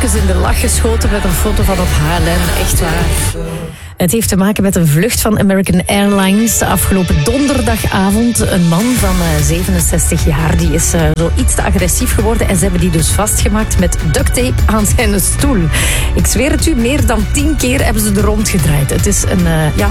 even in de lach geschoten met een foto van op HLN. Echt waar. Het heeft te maken met een vlucht van American Airlines. Afgelopen donderdagavond. Een man van 67 jaar die is zo iets te agressief geworden. En ze hebben die dus vastgemaakt met duct tape aan zijn stoel. Ik zweer het u, meer dan 10 keer hebben ze er rondgedraaid. Het is een